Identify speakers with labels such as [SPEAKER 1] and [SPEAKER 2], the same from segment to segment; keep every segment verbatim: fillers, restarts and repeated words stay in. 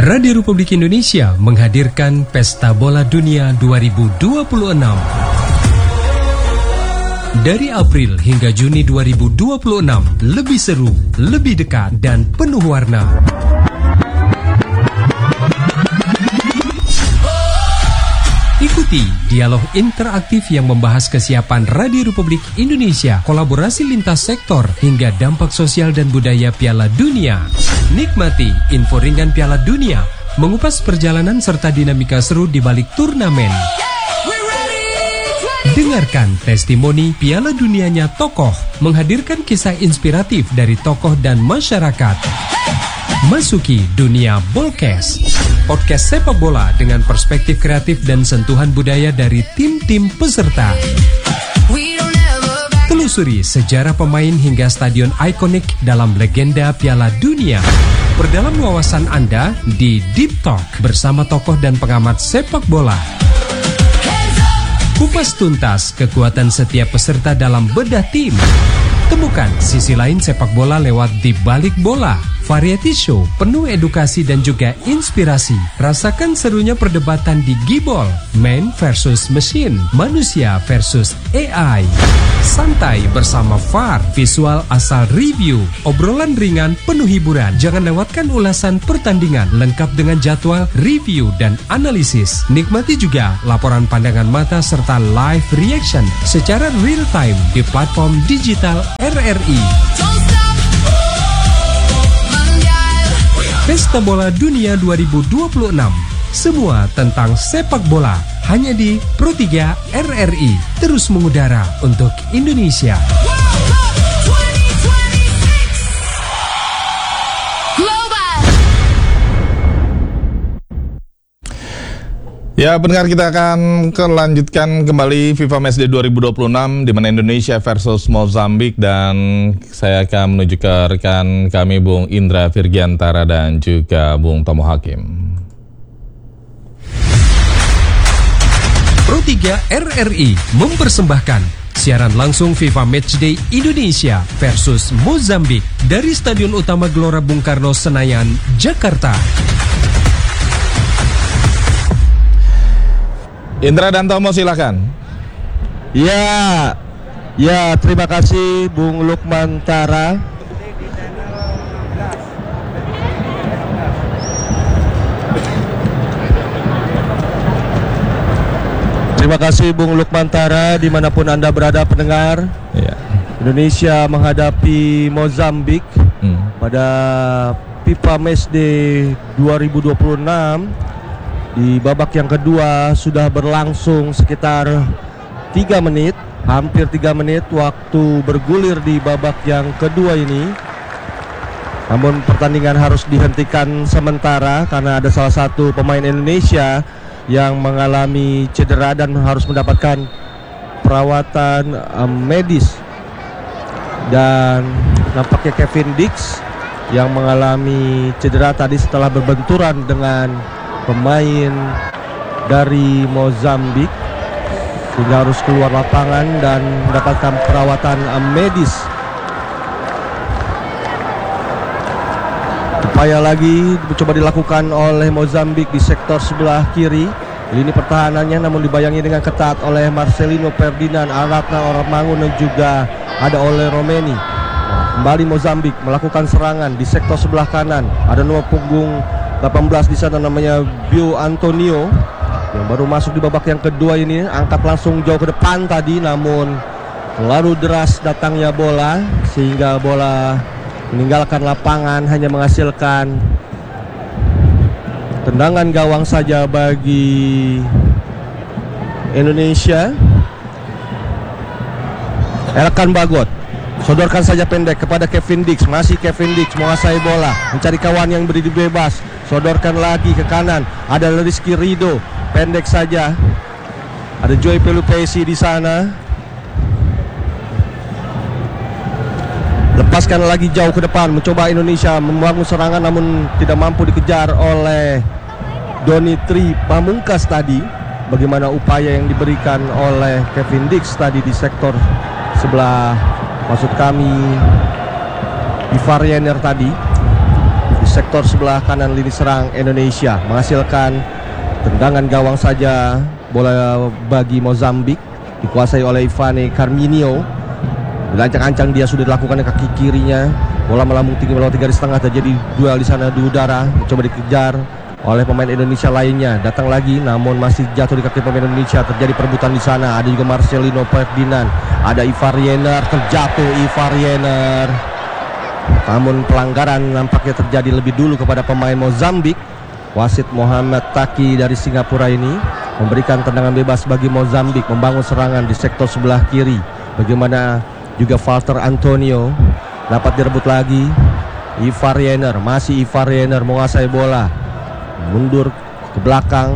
[SPEAKER 1] Radio Republik Indonesia menghadirkan Pesta Bola Dunia dua ribu dua puluh enam. Dari April hingga Juni dua ribu dua puluh enam, lebih seru, lebih dekat, dan penuh warna. Ikuti dialog interaktif yang membahas kesiapan Radio Republik Indonesia, kolaborasi lintas sektor, hingga dampak sosial dan budaya Piala Dunia. Nikmati info ringan Piala Dunia, mengupas perjalanan serta dinamika seru di balik turnamen. Dengarkan testimoni Piala Dunianya tokoh, menghadirkan kisah inspiratif dari tokoh dan masyarakat. Masuki dunia Bolkes, podcast sepak bola dengan perspektif kreatif dan sentuhan budaya dari tim-tim peserta. Telusuri sejarah pemain hingga stadion ikonik dalam legenda Piala Dunia. Perdalam wawasan Anda di Deep Talk bersama tokoh dan pengamat sepak bola. Kupas tuntas kekuatan setiap peserta dalam bedah tim. Temukan sisi lain sepak bola lewat Di Balik Bola, variety show penuh edukasi dan juga inspirasi. Rasakan serunya perdebatan di Gibol, man versus machine, manusia versus A I. Santai bersama V A R, visual asal review, obrolan ringan penuh hiburan. Jangan lewatkan ulasan pertandingan lengkap dengan jadwal, review, dan analisis. Nikmati juga laporan pandangan mata serta live reaction secara real time di platform digital R R I. Pesta Bola Dunia dua ribu dua puluh enam. Semua tentang sepak bola hanya di Pro tiga R R I. Terus mengudara untuk Indonesia.
[SPEAKER 2] Ya, pendengar, kita akan kelanjutkan kembali FIFA Matchday dua ribu dua puluh enam di mana Indonesia versus Mozambik, dan saya akan menuju ke rekan kami Bung Indra Virgiantara dan juga Bung Tomo Hakim.
[SPEAKER 1] Pro tiga R R I mempersembahkan siaran langsung FIFA Matchday Indonesia versus Mozambik dari Stadion Utama Gelora Bung Karno, Senayan, Jakarta.
[SPEAKER 2] Indra dan Tomo, silakan.
[SPEAKER 3] Ya, ya terima kasih Bung Lukman Tara. Terima kasih Bung Lukman Tara, dimanapun Anda berada pendengar.
[SPEAKER 2] Ya.
[SPEAKER 3] Indonesia menghadapi Mozambik hmm. pada FIFA Matchday dua ribu dua puluh enam. Di babak yang kedua sudah berlangsung sekitar tiga menit, hampir tiga menit waktu bergulir di babak yang kedua ini. Namun pertandingan harus dihentikan sementara karena ada salah satu pemain Indonesia yang mengalami cedera dan harus mendapatkan perawatan um, medis. Dan nampaknya Kevin Dix yang mengalami cedera tadi setelah berbenturan dengan pemain dari Mozambik sehingga harus keluar lapangan dan mendapatkan perawatan medis. Upaya lagi coba dilakukan oleh Mozambik di sektor sebelah kiri. Lini pertahanannya namun dibayangi dengan ketat oleh Marcelino Ferdinand, Aratna Oramangun, dan juga ada oleh Romeni. Kembali Mozambik melakukan serangan di sektor sebelah kanan. Ada nomor punggung delapan belas di sana namanya Bio Antonio yang baru masuk di babak yang kedua ini, angkat langsung jauh ke depan tadi, namun terlalu deras datangnya bola sehingga bola meninggalkan lapangan, hanya menghasilkan tendangan gawang saja bagi Indonesia. Elkan Bagot sodorkan saja pendek kepada Kevin Dix. Masih Kevin Dix menguasai bola, mencari kawan yang berdiri bebas. Sodorkan lagi ke kanan. Ada Rizky Rido, pendek saja. Ada Joy Pelupesi di sana. Lepaskan lagi jauh ke depan. Mencoba Indonesia membangun serangan namun tidak mampu dikejar oleh Doni Tri Pamungkas tadi. Bagaimana upaya yang diberikan oleh Kevin Dix tadi di sektor sebelah, maksud kami di Variener tadi, di sektor sebelah kanan lini serang Indonesia, menghasilkan tendangan gawang saja. Bola bagi Mozambik dikuasai oleh Ivane Carminho. Dilancang-ancang dia sudah dilakukan dengan kaki kirinya. Bola melambung tinggi melewati garis tengah, terjadi duel di sana di udara, coba dikejar oleh pemain Indonesia lainnya. Datang lagi namun masih jatuh di kaki pemain Indonesia. Terjadi perebutan di sana. Ada juga Marcelino Ferdinand, ada Ivar Jenner, terjatuh Ivar Jenner. Namun pelanggaran nampaknya terjadi lebih dulu kepada pemain Mozambik. Wasit Muhammad Taki dari Singapura ini memberikan tendangan bebas bagi Mozambik membangun serangan di sektor sebelah kiri. Bagaimana juga Walter Antonio dapat direbut lagi. Ivar Jenner, masih Ivar Jenner menguasai bola, mundur ke belakang,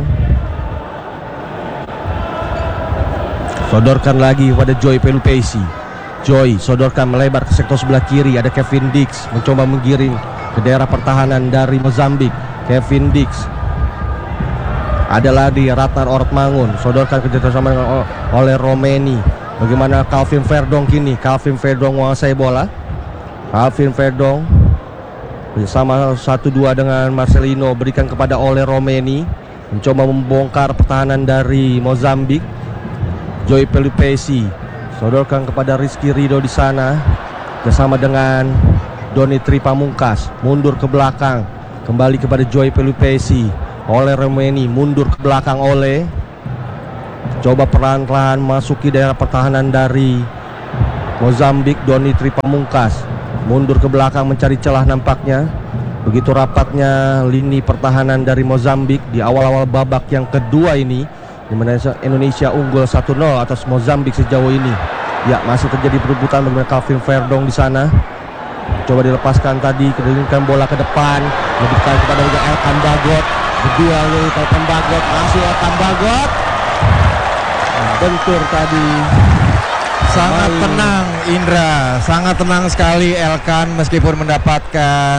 [SPEAKER 3] sodorkan lagi pada Joy Pelupesi. Joy sodorkan melebar ke sektor sebelah kiri. Ada Kevin Dix mencoba menggiring ke daerah pertahanan dari Mozambik. Kevin Dix, ada lagi Ratnar Ortmangun, sodorkan kerjasama oleh Romeni. Bagaimana Calvin Verdong kini? Calvin Verdong menguasai bola. Calvin Verdong bersama satu dua dengan Marcelino, berikan kepada oleh Romeni, mencoba membongkar pertahanan dari Mozambik. Joy Pelupesi sodorkan kepada Rizky Ridho di sana bersama dengan Doni Tripamungkas, mundur ke belakang. Kembali kepada Joy Pelupesi. Oleh Romeni mundur ke belakang. Oleh coba pelan-pelan masuki daerah pertahanan dari Mozambik. Doni Tripamungkas mundur ke belakang mencari celah nampaknya. Begitu rapatnya lini pertahanan dari Mozambik di awal-awal babak yang kedua ini, di mana Indonesia unggul satu nol atas Mozambik sejauh ini. Ya, masih terjadi perebutan bagaimana Calvin Verdong di sana. Coba dilepaskan tadi, kedudukan bola ke depan, diberikan kepada Elkan Bagot. Kedua dari Elkan Bagot, masih Elkan Bagot. Bentur tadi.
[SPEAKER 4] Sangat tenang Indra, sangat tenang sekali Elkan meskipun mendapatkan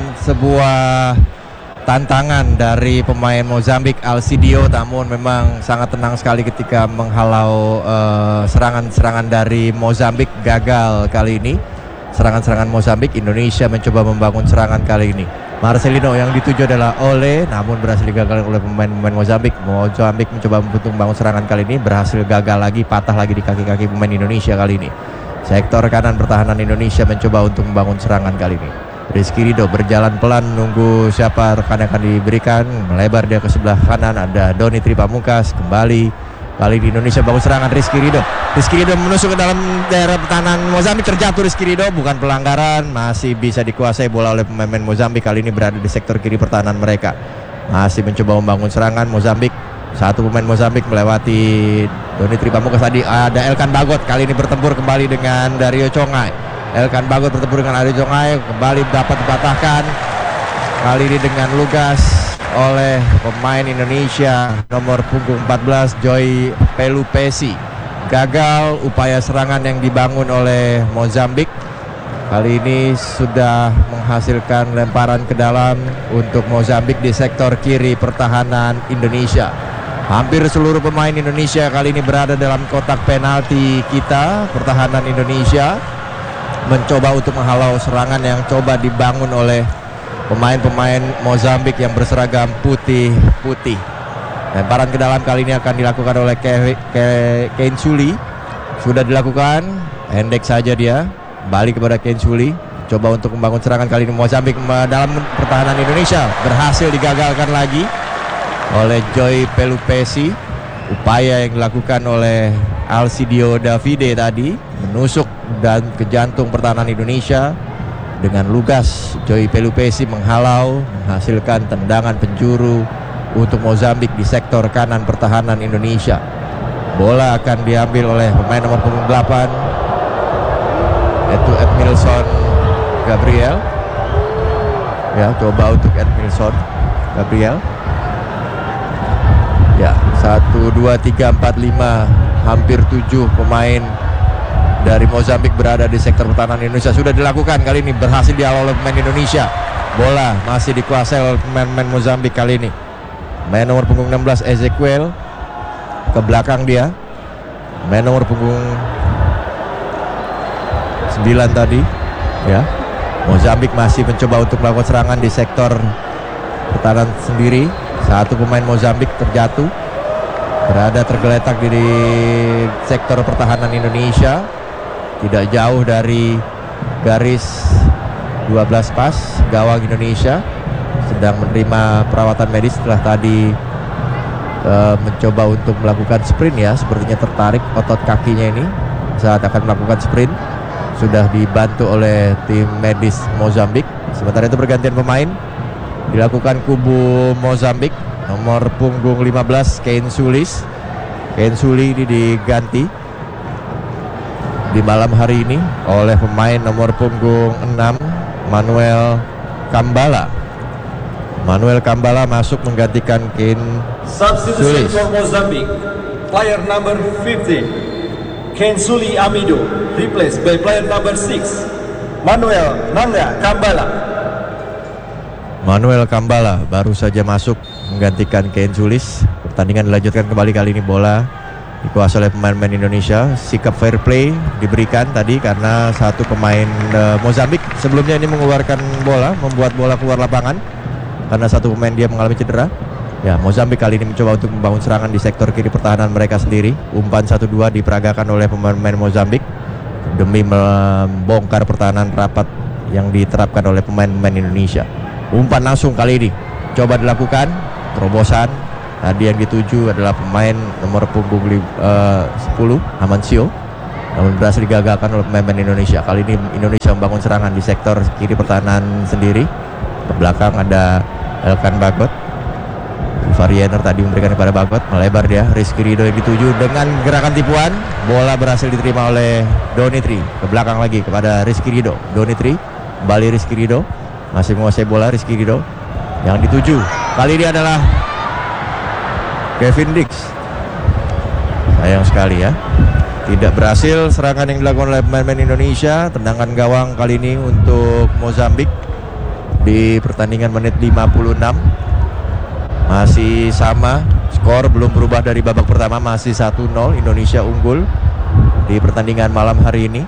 [SPEAKER 4] sebuah tantangan dari pemain Mozambik Alcidio, namun memang sangat tenang sekali ketika menghalau uh, serangan-serangan dari Mozambik. Gagal kali ini serangan-serangan Mozambik. Indonesia mencoba membangun serangan kali ini. Marcelino yang dituju adalah Ole, namun berhasil digagalkan oleh pemain-pemain Mozambik. Mozambik mencoba membangun serangan kali ini, berhasil gagal lagi, patah lagi di kaki-kaki pemain Indonesia kali ini. Sektor kanan pertahanan Indonesia mencoba untuk membangun serangan kali ini. Rizky Ridho berjalan pelan menunggu siapa rekan yang akan diberikan. Melebar dia ke sebelah kanan, ada Doni Tripamungkas. Kembali kali di Indonesia bangun serangan. Rizky Ridho Rizky Ridho menusuk ke dalam daerah pertahanan Mozambik. Terjatuh Rizky Ridho, bukan pelanggaran, masih bisa dikuasai bola oleh pemain Mozambik. Kali ini berada di sektor kiri pertahanan mereka, masih mencoba membangun serangan Mozambik. Satu pemain Mozambik melewati Doni Tripamungkas tadi. Ada Elkan Bagot, kali ini bertempur kembali dengan Dario Congai. Elkan Bagot bertempur dengan Dario Congai, kembali dapat dipatahkan kali ini dengan lugas oleh pemain Indonesia nomor punggung empat belas Joy Pelupesi. Gagal upaya serangan yang dibangun oleh Mozambik. Kali ini sudah menghasilkan lemparan ke dalam untuk Mozambik di sektor kiri pertahanan Indonesia. Hampir seluruh pemain Indonesia kali ini berada dalam kotak penalti kita. Pertahanan Indonesia mencoba untuk menghalau serangan yang coba dibangun oleh pemain-pemain Mozambik yang berseragam putih-putih. Lemparan ke dalam kali ini akan dilakukan oleh Ke Ke Kensuli. Sudah dilakukan, pendek saja dia. Balik kepada Kensuli, coba untuk membangun serangan kali ini Mozambik dalam pertahanan Indonesia. Berhasil digagalkan lagi oleh Joy Pelupesi. Upaya yang dilakukan oleh Alcidio Davide tadi menusuk dan ke jantung pertahanan Indonesia. Dengan lugas Joy Pelupesi menghalau, menghasilkan tendangan penjuru untuk Mozambik di sektor kanan pertahanan Indonesia. Bola akan diambil oleh pemain nomor punggung delapan, yaitu Edmilson Gabriel. Ya, coba untuk Edmilson Gabriel. Ya, satu, dua, tiga, empat, lima, hampir tujuh pemain dari Mozambik berada di sektor pertahanan Indonesia. Sudah dilakukan kali ini, berhasil dihalau oleh pemain Indonesia. Bola masih dikuasai oleh pemain-pemain Mozambik kali ini. Main nomor punggung enam belas Ezequiel ke belakang dia. Main nomor punggung sembilan tadi, ya. Mozambik masih mencoba untuk melakukan serangan di sektor pertahanan sendiri. Satu pemain Mozambik terjatuh, berada tergeletak di, di sektor pertahanan Indonesia, tidak jauh dari garis dua belas pas gawang Indonesia, sedang menerima perawatan medis setelah tadi uh, mencoba untuk melakukan sprint ya, sepertinya tertarik otot kakinya ini saat akan melakukan sprint. Sudah dibantu oleh tim medis Mozambik. Sementara itu pergantian pemain dilakukan kubu Mozambik. Nomor punggung lima belas Kane Sulis. Kane Suli ini diganti di malam hari ini oleh pemain nomor punggung enam Manuel Kambala. Manuel Kambala masuk menggantikan Kane
[SPEAKER 5] Substitution
[SPEAKER 4] Sulis.
[SPEAKER 5] for Mozambique, player number fifty Ken Suli Amido, replaced by player number six Manuel Nanga Kambala.
[SPEAKER 4] Manuel Kambala baru saja masuk menggantikan Ken Sulis. Pertandingan dilanjutkan kembali, kali ini bola dikuasai oleh pemain-pemain Indonesia. Sikap fair play diberikan tadi karena satu pemain uh, Mozambik sebelumnya ini mengeluarkan bola, membuat bola keluar lapangan karena satu pemain dia mengalami cedera. Ya, Mozambik kali ini mencoba untuk membangun serangan di sektor kiri pertahanan mereka sendiri. Umpan satu dua diperagakan oleh pemain-pemain Mozambik demi membongkar pertahanan rapat yang diterapkan oleh pemain-pemain Indonesia. Umpan langsung kali ini coba dilakukan, terobosan. Tadi yang dituju adalah pemain nomor punggung uh, sepuluh Amancio, namun berhasil digagalkan oleh pemain Indonesia. Kali ini Indonesia membangun serangan di sektor kiri pertahanan sendiri. Ke belakang ada Elkan Bagot. Variener tadi memberikan kepada Bagot, melebar dia. Rizky Ridho yang dituju dengan gerakan tipuan. Bola berhasil diterima oleh Donitri. Ke belakang lagi kepada Rizky Ridho. Donitri, kembali Rizky Ridho. Masih menguasai bola Rizky Ridho. Yang dituju kali ini adalah Kevin Dix. Sayang sekali ya, tidak berhasil serangan yang dilakukan oleh pemain-pemain Indonesia. Tendangan gawang kali ini untuk Mozambik di pertandingan menit lima puluh enam. Masih sama, skor belum berubah dari babak pertama, masih satu nol. Indonesia unggul di pertandingan malam hari ini.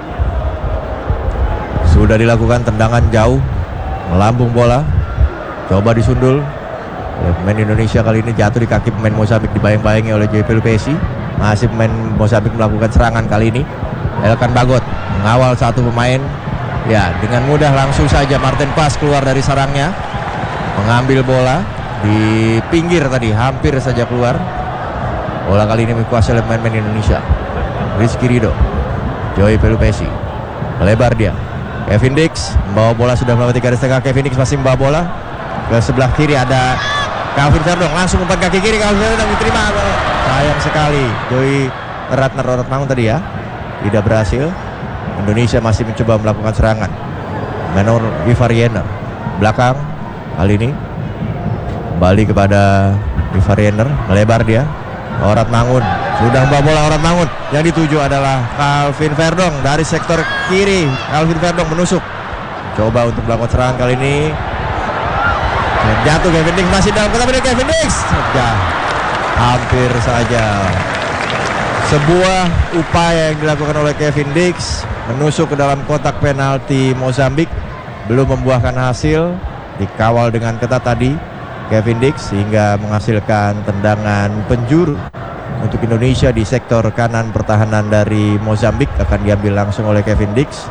[SPEAKER 4] Sudah dilakukan tendangan jauh, melambung bola, coba disundul oleh pemain Indonesia. Kali ini jatuh di kaki pemain Mozambik, dibayang-bayangi oleh J P Lupesi. Masih pemain Mozambik melakukan serangan kali ini. Elkan Bagot mengawal satu pemain. Ya, dengan mudah langsung saja Martin Pas keluar dari sarangnya, mengambil bola di pinggir tadi, hampir saja keluar. Bola kali ini dikuasai oleh pemain-pemain Indonesia. Rizky Ridho, Joy Pelupesi, melebar dia. Kevin Dix membawa bola, sudah melewati garis tengah. Kevin Dix masih membawa bola ke sebelah kiri, ada Calvin Verdong, langsung umpan kaki kiri. Calvin Verdong diterima, sayang sekali. Joy Ratner Rorat Mangun tadi ya, tidak berhasil. Indonesia masih mencoba melakukan serangan. Menor Vivariener belakang kali ini kembali kepada Vivariener, melebar dia. Orat Mangun sudah membawa bola. Orat Mangun yang dituju adalah Calvin Verdong dari sektor kiri. Calvin Verdong menusuk, coba untuk melakukan serangan kali ini. Jatuh Kevin Dix, masih dalam kotak penalti Kevin Dix. Ya, hampir saja. Sebuah upaya yang dilakukan oleh Kevin Dix menusuk ke dalam kotak penalti Mozambik, belum membuahkan hasil. Dikawal dengan ketat tadi Kevin Dix sehingga menghasilkan tendangan penjuru untuk Indonesia di sektor kanan pertahanan dari Mozambik. Akan diambil langsung oleh Kevin Dix.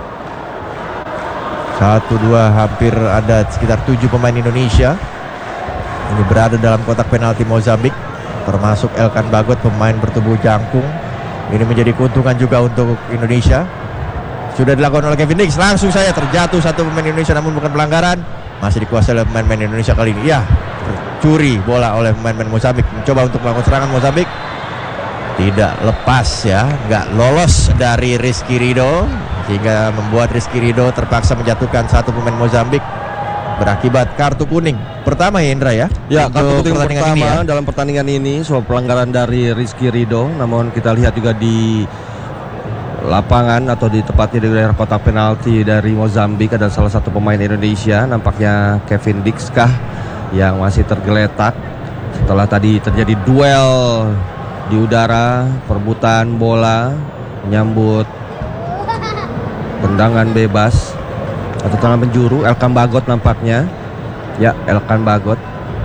[SPEAKER 4] Satu dua, hampir ada sekitar tujuh pemain Indonesia ini berada dalam kotak penalti Mozambik, termasuk Elkan Bagot, pemain bertubuh jangkung. Ini menjadi keuntungan juga untuk Indonesia. Sudah dilakukan oleh Kevin Dix, langsung saya terjatuh satu pemain Indonesia, namun bukan pelanggaran. Masih dikuasai oleh pemain-pemain Indonesia kali ini. Ya, curi bola oleh pemain-pemain Mozambik. Mencoba untuk melakukan serangan Mozambik, tidak lepas ya, nggak lolos dari Rizky Ridho, sehingga membuat Rizky Ridho terpaksa menjatuhkan satu pemain Mozambik, berakibat kartu kuning pertama ya Indra ya.
[SPEAKER 3] Ya, kartu kuning pertama
[SPEAKER 4] ini ya,
[SPEAKER 3] dalam pertandingan ini soal pelanggaran dari Rizky Ridho. Namun kita lihat juga di lapangan atau di tepatnya di daerah kotak penalti dari Mozambik ada salah satu pemain Indonesia, nampaknya Kevin Dix kah, yang masih tergeletak setelah tadi terjadi duel di udara, perebutan bola, menyambut tendangan bebas. atau tangan penjuru. Elkan Bagot nampaknya. Ya, Elkan Bagot.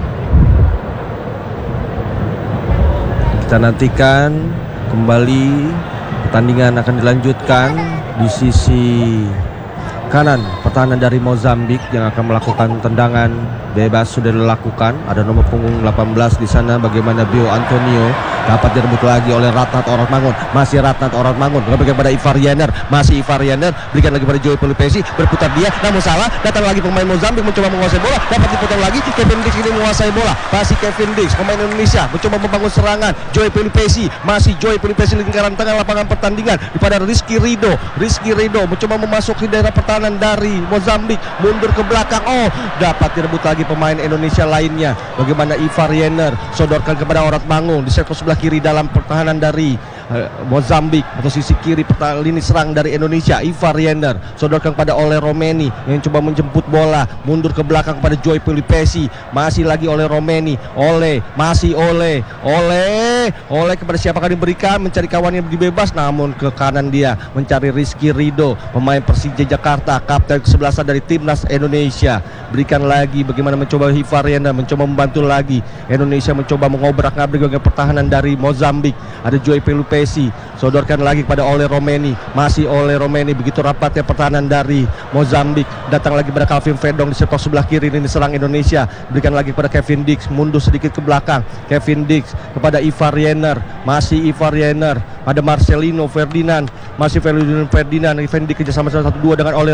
[SPEAKER 3] Kita nantikan kembali pertandingan akan dilanjutkan di sisi kanan pertahanan dari Mozambik yang akan melakukan tendangan bebas sudah dilakukan. Ada nomor punggung delapan belas di sana. Bagaimana Bio Antonio dapat direbut lagi oleh Ratnat Oratmangun. Masih Ratnat Oratmangun berikan pada Ivar Jenner. Masih Ivar Jenner berikan lagi pada Joey Pelupesi. Berputar dia namun salah. Datang lagi pemain Mozambik mencoba menguasai bola. Dapat dipotong lagi. Kevin Dix ini menguasai bola. Masih Kevin Dix pemain Indonesia mencoba membangun serangan. Joey Pelupesi. Masih Joey Pelupesi lingkaran tengah lapangan pertandingan kepada Rizky Rido. Rizky Rido mencoba memasuki daerah pertahanan dari Mozambik. Mundur ke belakang. Oh, dapat direbut lagi pemain Indonesia lainnya. Bagaimana Ivar Jenner sodorkan kepada Oratmangun di sektor sebelah kiri dalam pertahanan dari uh, Mozambik atau sisi kiri pertahanan lini serang dari Indonesia. Ivar Jenner sodorkan kepada Ole Romeni yang coba menjemput bola. Mundur ke belakang kepada Joey Pelupesi. Masih lagi Ole Romeni. Ole, masih Ole. Ole, Ole kepada siapakah diberikan? Mencari kawan yang dibebas namun ke kanan dia mencari Rizky Rido pemain Persija Jakarta, kapten kesebelasan dari timnas Indonesia. Berikan lagi bagaimana mencoba Ivar Jenner mencoba membantu lagi. Indonesia mencoba mengobrak-abrik bagian pertahanan dari Mozambik. Ada Joey Pelupesi sodorkan lagi kepada Ole Romeni. Masih Ole Romeni. Begitu rapatnya pertahanan dari Mozambik. Datang lagi pada Calvin Verdong di sektor sebelah kiri ini serang Indonesia. Berikan lagi kepada Kevin Dix. Mundur sedikit ke belakang. Kevin Dix kepada Ivar Jenner. Masih Ivar Jenner. Ada Marcelino Ferdinand. Masih Ferdinand Ferdinand. Kevin Dix kerjasama satu dua dengan Ole